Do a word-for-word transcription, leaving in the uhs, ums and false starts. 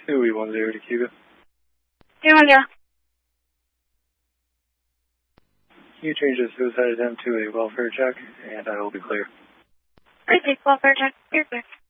two E one zero to Cuba. two one zero. Can you change the suicide attempt to a welfare check, and I will be clear. Great, welfare check. You're clear.